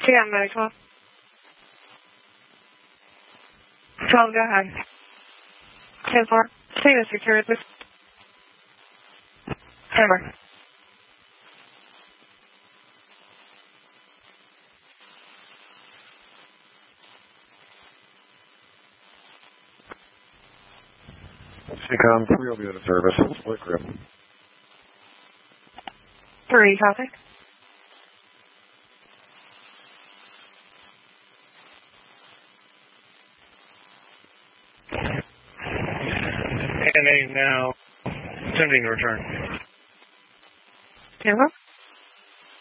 TM 912. 12, go ahead. 10-4. Say the security, please. Hammer. Seacom 3 will be out of service. Split grip. 3, copy. NA now. Sending return. Tango.